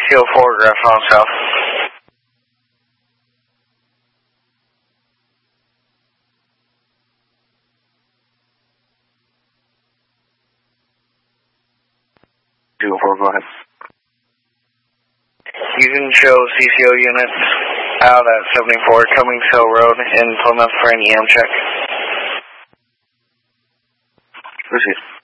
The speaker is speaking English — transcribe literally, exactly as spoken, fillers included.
C O photograph on south. C O four, go ahead. You can show C C O units out at seventy-four Cummings Hill Road in Plymouth for an E M check. Proceed.